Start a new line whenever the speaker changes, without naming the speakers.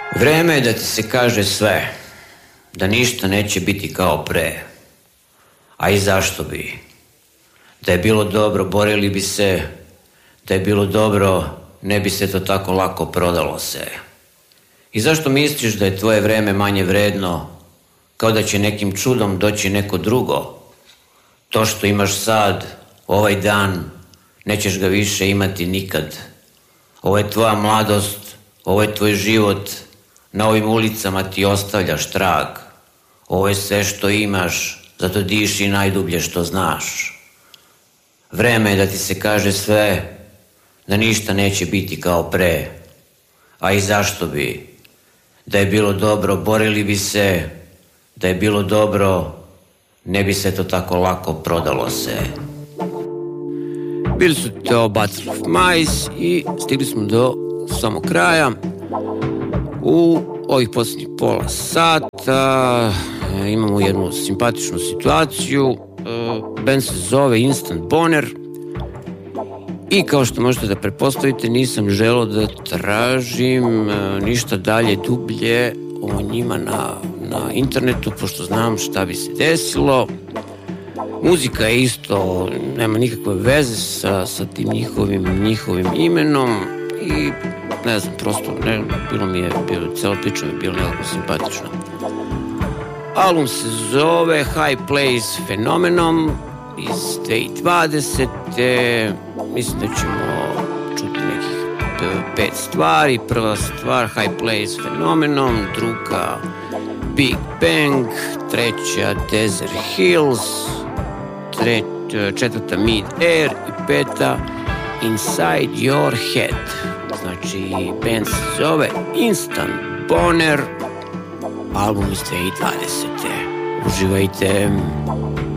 Vreme je da ti se kaže sve, da ništa neće biti kao pre. A i zašto bi? Da je bilo dobro, borili bi se. Da je bilo dobro, ne bi se to tako lako prodalo se. I zašto misliš da je tvoje vreme manje vredno, kao da će nekim čudom doći neko drugo? To što imaš sad, ovaj dan, nećeš ga više imati nikad. Ovo je tvoja mladost, ovo je tvoj život, na ovim ulicama ti ostavljaš trag. Ovo je sve što imaš, zato diši najdublje što znaš. Vreme je da ti se kaže sve, da ništa neće biti kao pre. A i zašto bi? Da je bilo dobro, borili bi se. Da je bilo dobro, ne bi se to tako lako prodalo se. Bili su to Butterfly Mice i stigli smo do samog kraja. U ovih posljednjih pola sata imamo jednu simpatičnu situaciju. Band se zove Instant Boner i kao što možete da pretpostavite, nisam želeo da tražim ništa dalje dublje o njima na internetu, pošto znam šta bi se desilo. Muzika je isto, nema nikakve veze sa tim njihovim imenom i ne znam, prosto cijela priča mi je bilo nekako simpatična. Album se zove High Plays Phenomenon iz 2020. Mislim da ćemo čuti nekih 5 stvari. Prva stvar High Plays Phenomenon, druga Big Bang, treća Desert Hills, četvrta Mid Air i peta Inside Your Head. Znači, band se zove Instant Boner, album iz 2020. Uživajte.